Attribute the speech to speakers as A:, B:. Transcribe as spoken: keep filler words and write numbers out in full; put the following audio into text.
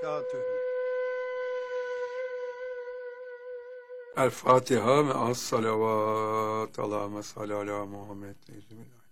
A: وبركاته.
B: El Fatiha ve as salavat. Allahümme salli ala Muhammed.